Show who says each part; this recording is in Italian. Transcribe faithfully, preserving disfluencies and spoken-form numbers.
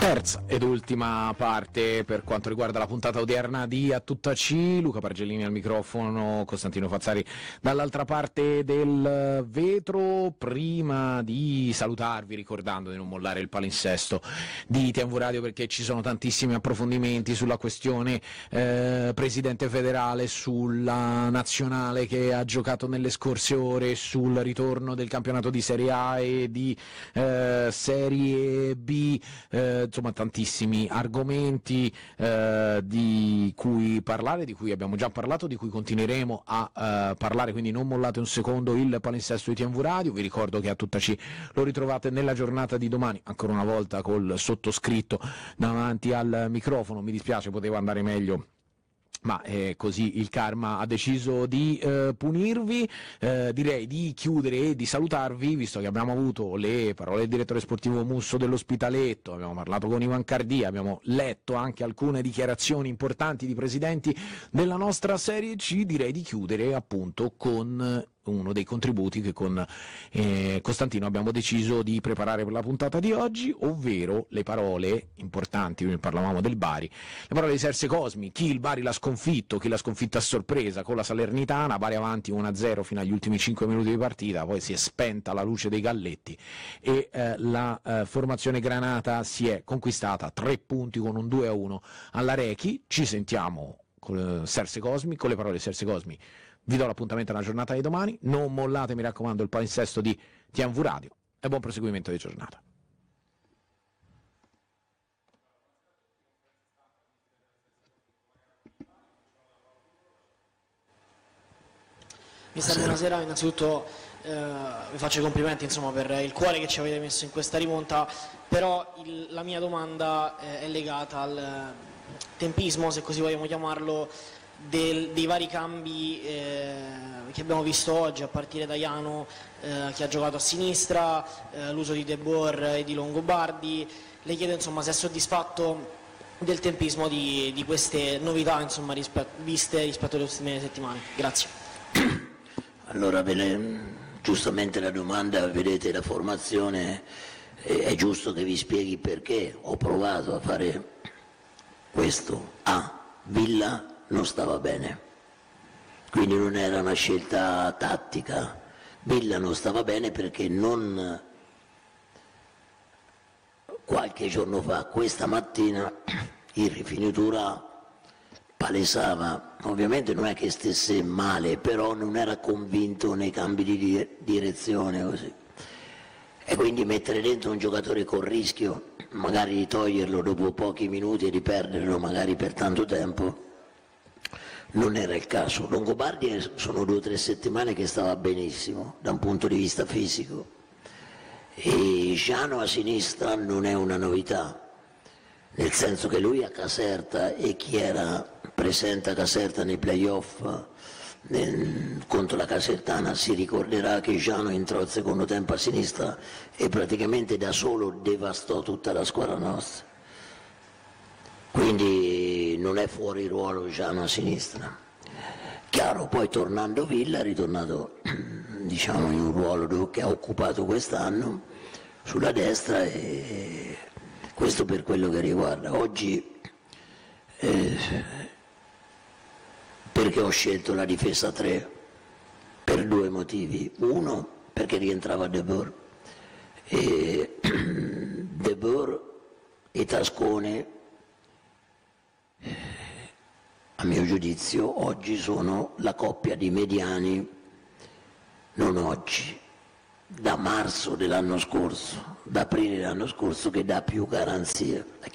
Speaker 1: Terza ed ultima parte per quanto riguarda la puntata odierna di A Tutta C. Luca Pargellini al microfono, Costantino Fazzari dall'altra parte del vetro. Prima di salutarvi, ricordando di non mollare il palinsesto di T V Radio, perché ci sono tantissimi approfondimenti sulla questione eh, presidente federale, sulla nazionale che ha giocato nelle scorse ore, sul ritorno del campionato di Serie A e di eh, Serie B, eh, insomma tantissimi argomenti eh, di cui parlare, di cui abbiamo già parlato, di cui continueremo a eh, parlare, quindi non mollate un secondo il palinsesto di T V Radio. Vi ricordo che A Tutta C lo ritrovate nella giornata di domani, ancora una volta col sottoscritto davanti al microfono. Mi dispiace, poteva andare meglio, ma eh, così il karma ha deciso di eh, punirvi. Eh, direi di chiudere e di salutarvi, visto che abbiamo avuto le parole del direttore sportivo Musso dell'Ospitaletto, abbiamo parlato con Ivan Cardia, abbiamo letto anche alcune dichiarazioni importanti di presidenti della nostra Serie C. Direi di chiudere appunto con uno dei contributi che con eh, Costantino abbiamo deciso di preparare per la puntata di oggi, ovvero le parole importanti. Noi parlavamo del Bari, le parole di Serse Cosmi: chi il Bari l'ha sconfitto, chi l'ha sconfitto a sorpresa con la Salernitana, Bari avanti uno a zero fino agli ultimi cinque minuti di partita, poi si è spenta la luce dei galletti e eh, la eh, formazione granata si è conquistata tre punti con un due a uno alla Rechi. Ci sentiamo con Serse Cosmi, con le parole di Serse Cosmi. Vi do l'appuntamento alla giornata di domani, non mollate, mi raccomando, il palinsesto di T V Radio e buon proseguimento di giornata.
Speaker 2: Mister, buonasera. Innanzitutto eh, vi faccio i complimenti, insomma, per il cuore che ci avete messo in questa rimonta, però il, la mia domanda eh, è legata al tempismo, se così vogliamo chiamarlo, Del, dei vari cambi eh, che abbiamo visto oggi, a partire da Jano eh, che ha giocato a sinistra, eh, l'uso di De Boer e di Longobardi. Le chiedo, insomma, se è soddisfatto del tempismo di, di queste novità, insomma, rispetto, viste rispetto alle ultime settimane. Grazie.
Speaker 3: Allora, giustamente la domanda, vedete la formazione, è giusto che vi spieghi perché ho provato a fare questo. A Villa non stava bene, quindi non era una scelta tattica. Villa non stava bene perché non qualche giorno fa, questa mattina, in rifinitura palesava, ovviamente non è che stesse male, però non era convinto nei cambi di direzione così. E quindi mettere dentro un giocatore con rischio, magari di toglierlo dopo pochi minuti e di perderlo magari per tanto tempo, non era il caso. Longobardi sono due o tre settimane che stava benissimo da un punto di vista fisico, e Jano a sinistra non è una novità, nel senso che lui a Caserta, e chi era presente a Caserta nei playoff nel, contro la Casertana si ricorderà che Jano entrò al secondo tempo a sinistra e praticamente da solo devastò tutta la squadra nostra. Quindi non è fuori ruolo Jano a sinistra. Chiaro, poi tornando Villa è ritornato, diciamo, in un ruolo che ha occupato quest'anno sulla destra, e questo per quello che riguarda. Oggi eh, perché ho scelto la difesa tre? Per due motivi. Uno, perché rientrava De Boer, e De Boer e Tascone, a mio giudizio, oggi sono la coppia di mediani, non oggi, da marzo dell'anno scorso, da aprile dell'anno scorso, che dà più garanzie.